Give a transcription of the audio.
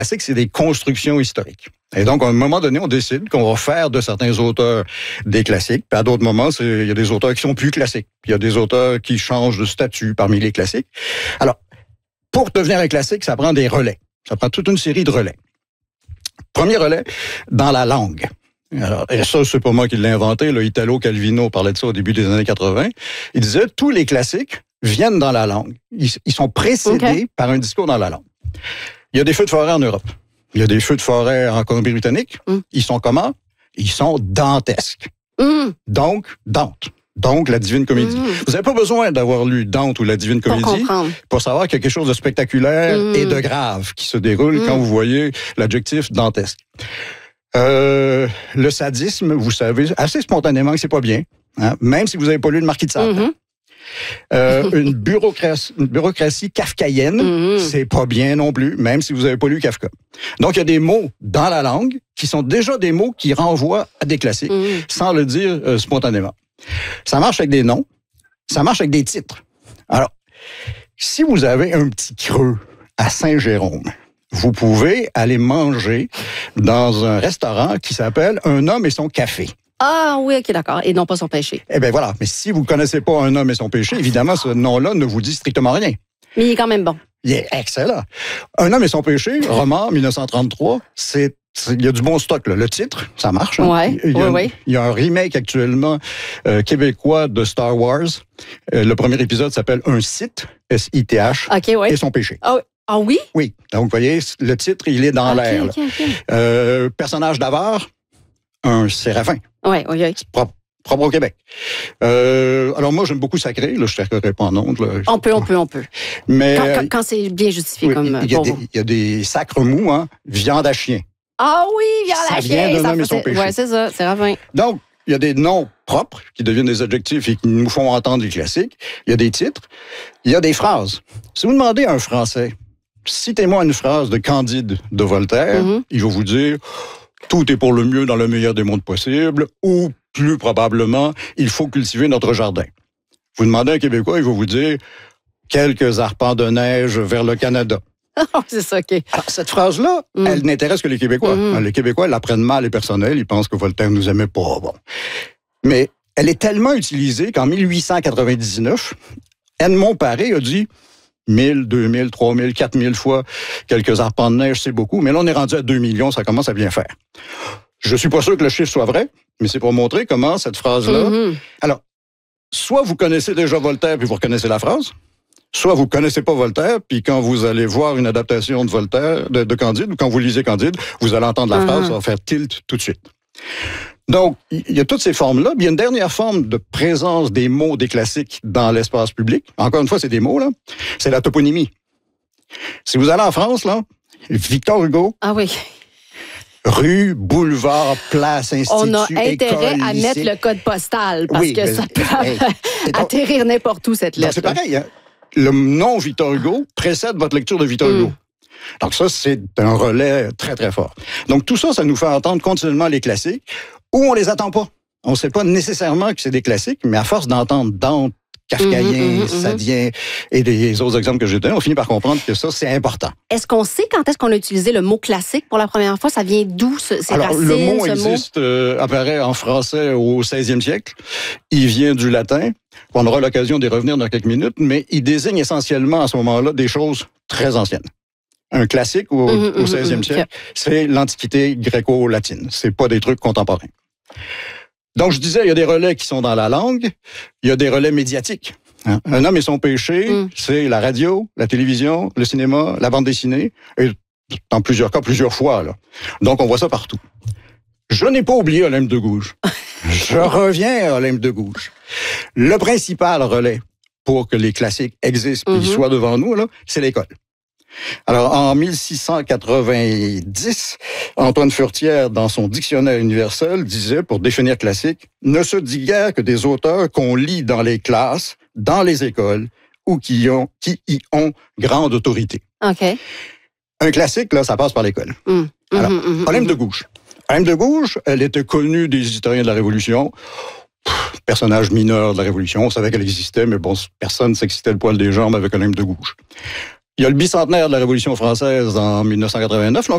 classiques, c'est des constructions historiques. Et donc, à un moment donné, on décide qu'on va faire de certains auteurs des classiques. Puis à d'autres moments, il y a des auteurs qui sont plus classiques. Puis il y a des auteurs qui changent de statut parmi les classiques. Alors, pour devenir un classique, ça prend des relais. Ça prend toute une série de relais. Premier relais, dans la langue. Alors, et ça, c'est pas moi qui l'ai inventé. Là, Italo Calvino parlait de ça au début des années 80. Il disait, tous les classiques viennent dans la langue. Ils sont précédés par un discours dans la langue. Il y a des feux de forêt en Europe. Il y a des feux de forêt en Colombie-Britannique. Ils sont comment? Ils sont dantesques. Donc, Dante. Donc, la Divine Comédie. Vous n'avez pas besoin d'avoir lu Dante ou la Divine Comédie pour savoir qu'il y a quelque chose de spectaculaire et de grave qui se déroule quand vous voyez l'adjectif dantesque. Le sadisme, vous savez assez spontanément que c'est pas bien, hein, même si vous n'avez pas lu le Marquis de Sade. Une bureaucratie kafkaïenne, c'est pas bien non plus, même si vous n'avez pas lu Kafka. Donc, il y a des mots dans la langue qui sont déjà des mots qui renvoient à des classiques, sans le dire spontanément. Ça marche avec des noms, ça marche avec des titres. Alors, si vous avez un petit creux à Saint-Jérôme, vous pouvez aller manger dans un restaurant qui s'appelle Un homme et son café. Ah oui, OK, d'accord. Et non pas son péché. Eh bien voilà, mais si vous ne connaissez pas Un homme et son péché, évidemment, ce nom-là ne vous dit strictement rien. Mais il est quand même bon. Il est excellent. Un homme et son péché, roman 1933, il y a du bon stock, là. Le titre, ça marche. Hein? Ouais, il y a un remake actuellement québécois de Star Wars. Le premier épisode s'appelle Un site, S-I-T-H, et son péché. Ah oui? Oui. Donc, vous voyez, le titre, il est dans l'air. Personnage d'avare, un séraphin. Oui. C'est propre au Québec. Alors moi, j'aime beaucoup Sacré. Là, je ne sacrerai pas en ondes. Là. On peut. Mais quand c'est bien justifié comme il y a des sacres mous, hein, viande à chien. Ah oui, viande à chien. Ça vient d'un homme et son péché. Oui, c'est ça, c'est Ravin. Donc, il y a des noms propres qui deviennent des adjectifs et qui nous font entendre les classiques. Il y a des titres. Il y a des phrases. Si vous demandez à un Français, citez-moi une phrase de Candide de Voltaire, il va vous dire « Tout est pour le mieux dans le meilleur des mondes possibles » ou plus probablement « Il faut cultiver notre jardin ». Vous demandez à un Québécois, il va vous dire « Quelques arpents de neige vers le Canada ». C'est ça, OK. Alors, cette phrase-là, elle n'intéresse que les Québécois. Les Québécois la prennent mal et personnelle, ils pensent que Voltaire nous aimait pas. Bon. Mais elle est tellement utilisée qu'en 1899, Edmond Paré a dit 1000, 2000, 3000, 4000 fois quelques arpents de neige, c'est beaucoup. Mais là, on est rendu à 2 millions, ça commence à bien faire. Je suis pas sûr que le chiffre soit vrai, mais c'est pour montrer comment cette phrase-là... Alors, soit vous connaissez déjà Voltaire puis vous reconnaissez la phrase, soit vous connaissez pas Voltaire, puis quand vous allez voir une adaptation de Voltaire, de Candide, ou quand vous lisez Candide, vous allez entendre la phrase, ça va faire tilt tout de suite. Donc, il y a toutes ces formes-là. Il y a une dernière forme de présence des mots des classiques dans l'espace public. Encore une fois, c'est des mots, là. C'est la toponymie. Si vous allez en France, là, Victor Hugo... Ah oui. Rue, boulevard, place, institut, on a intérêt école, à lycée. mettre le code postal, parce que ça peut atterrir n'importe où, cette lettre. C'est pareil, hein? Le nom Victor Hugo précède votre lecture de Victor Hugo. Donc ça, c'est un relais très, très fort. Donc tout ça, ça nous fait entendre continuellement les classiques, ou on les attend pas. On ne sait pas nécessairement que c'est des classiques, mais à force d'entendre Dante, kafkaïen, sadien et des autres exemples que j'ai donnés, on finit par comprendre que ça, c'est important. Est-ce qu'on sait quand est-ce qu'on a utilisé le mot classique pour la première fois? Ça vient d'où, ces racines? Le mot existe, apparaît en français au 16e siècle. Il vient du latin. On aura l'occasion d'y revenir dans quelques minutes, mais il désigne essentiellement à ce moment-là des choses très anciennes. Un classique au 16e siècle, c'est l'Antiquité gréco-latine. C'est pas des trucs contemporains. Donc, je disais, il y a des relais qui sont dans la langue, il y a des relais médiatiques. Hein? Un homme et son péché, c'est la radio, la télévision, le cinéma, la bande dessinée, et dans plusieurs cas, plusieurs fois. Là. Donc, on voit ça partout. Je n'ai pas oublié Olympe de Gouges. Je reviens à Olympe de Gouges. Le principal relais pour que les classiques existent et soient devant nous, là, c'est l'école. Alors, en 1690, Antoine Furtière, dans son dictionnaire universel, disait, pour définir classique, « Ne se dit guère que des auteurs qu'on lit dans les classes, dans les écoles, ou qui y ont grande autorité. » OK. Un classique, là, ça passe par l'école. Alors, Olympe de Gouges. Olympe de Gouges, elle était connue des historiens de la Révolution. Personnage mineur de la Révolution. On savait qu'elle existait, mais bon, personne ne s'excitait le poil des jambes avec Olympe de Gouges. Il y a le bicentenaire de la Révolution française en 1989. Là,